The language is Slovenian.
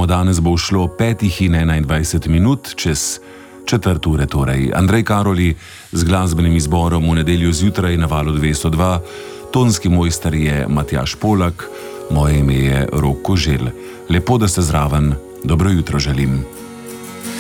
nadaljujemo. Danes bo šlo 5 in 21 minut čez 4 ure. Torej. Andrej Karoli z glasbenim izborom v nedeljo zjutraj na Valu 202, tonski mojster je Matjaž Polak, moje ime je Rok Koželj. Lepo, da ste zraven, dobro jutro želim.